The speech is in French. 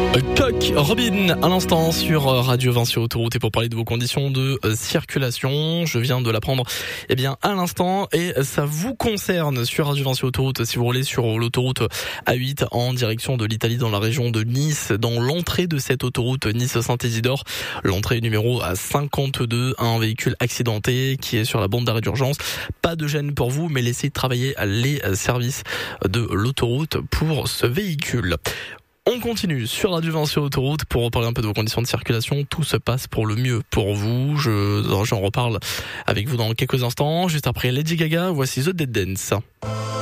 Coq Robin à l'instant sur Radio 20 sur Autoroute et pour parler de vos conditions de circulation, je viens de l'apprendre à l'instant et ça vous concerne sur Radio 20 sur Autoroute si vous roulez sur l'autoroute A8 en direction de l'Italie dans la région de Nice, dans l'entrée de cette autoroute Nice-Saint-Isidore, l'entrée numéro 52, un véhicule accidenté qui est sur la bande d'arrêt d'urgence. Pas de gêne pour vous mais laissez travailler les services de l'autoroute pour ce véhicule. On continue sur Radio 20 sur Autoroute pour reparler un peu de vos conditions de circulation. Tout se passe pour le mieux pour vous. J'en reparle avec vous dans quelques instants. Juste après Lady Gaga, voici The Dead Dance.